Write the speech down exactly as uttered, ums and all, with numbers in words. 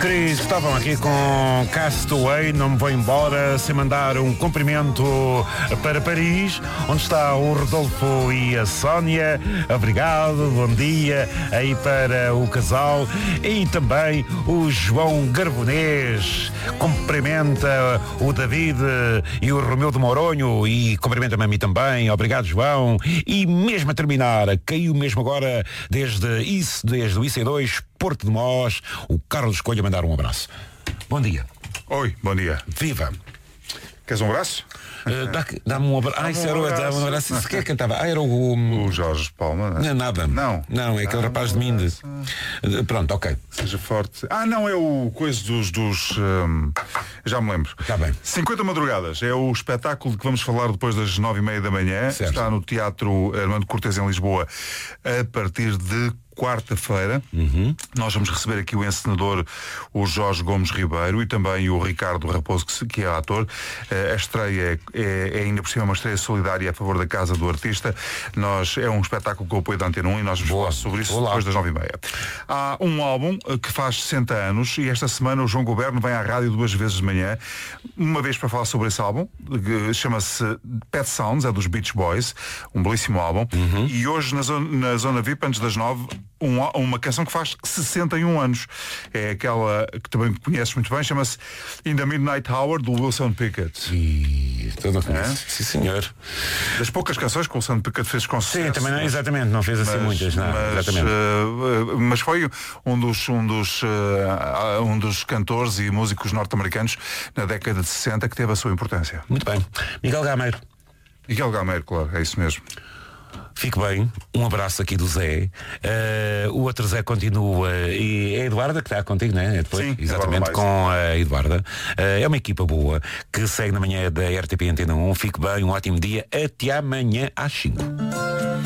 Cris, estavam aqui com Castaway, não me vou embora sem mandar um cumprimento para Paris, onde está o Rodolfo e a Sónia. Obrigado, bom dia aí para o casal. E também o João Garbonês cumprimenta o David e o Romeu de Mouronho e cumprimenta-me a mim também. Obrigado, João. E mesmo a terminar, caiu mesmo agora desde isso, desde o I C dois Porto de Mós, o Carlos Coelho a mandar um abraço. Bom dia. Oi, bom dia. Viva. Queres um abraço? Uh, dá, dá-me um abraço. Ai, isso era um abraço. Isso que cantava? Ah, era o. O Jorge Palma, não é? Não, nada. Não. Não, é aquele ah, rapaz de Minde. Uh, pronto, ok. Seja forte. Ah, não, é o coisa dos. dos um, já me lembro. Está bem. cinquenta Madrugadas. É o espetáculo de que vamos falar depois das nove e meia da manhã. Certo. Está no Teatro Armando Cortês em Lisboa a partir de quarta-feira. Uhum. Nós vamos receber aqui o encenador, o Jorge Gomes Ribeiro, e também o Ricardo Raposo, que, que é ator. A estreia é, é, é ainda por cima uma estreia solidária a favor da Casa do Artista. Nós, é um espetáculo com o apoio da Antena um e nós vamos Boa. falar sobre isso Olá. depois das nove e meia. Há um álbum que faz sessenta anos e esta semana o João Goberno vem à rádio duas vezes de manhã, uma vez para falar sobre esse álbum, que chama-se Pet Sounds, é dos Beach Boys, um belíssimo álbum. Uhum. E hoje na zona, na zona V I P, antes das nove, Um, uma canção que faz sessenta e um anos. É aquela que também conheces muito bem, chama-se In the Midnight Hour, do Wilson Pickett. E toda a É? Sim, senhor. Das poucas canções que o Wilson Pickett fez com sucesso. Sim, também não, exatamente, não fez assim mas, muitas, não, mas, exatamente. uh, mas foi um dos, um, dos, uh, um dos cantores e músicos norte-americanos na década de sessenta que teve a sua importância. Muito bem. Miguel Gameiro. Miguel Gameiro, claro, é isso mesmo. Fique bem, um abraço aqui do Zé. Uh, o outro Zé continua. E é a Eduarda que está contigo, não é? É depois, Sim, exatamente, com a Eduarda. Uh, é uma equipa boa que segue na manhã da R T P Antena um. Fique bem, um ótimo dia. Até amanhã às cinco.